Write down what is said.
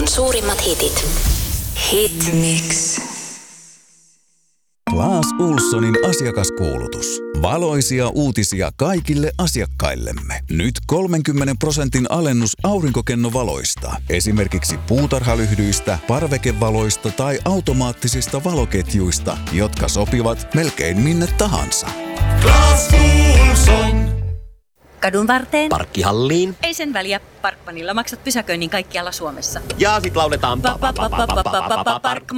suurimmat hitit. Hit Mix. Claes Ohlsonin asiakaskuulutus. Valoisia uutisia kaikille asiakkaillemme. Nyt 30% alennus aurinkokennovaloista. Esimerkiksi puutarhalyhdyistä, parvekevaloista tai automaattisista valoketjuista, jotka sopivat melkein minne tahansa. Claes Ohlson. Kadun varteen. Parkkihalliin. Ei sen väliä. Parkmanilla maksat pysäköinnin kaikkialla Suomessa. Ja sit lauletaan